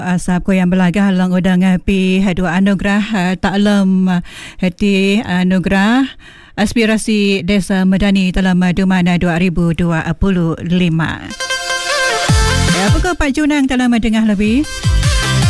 Asap ko yang belagah lang udang pi dua anugerah taklum hati anugerah aspirasi Desa Medani dalam Dumana 2025. Pukul 4 Junang dalam Dengar Lebih.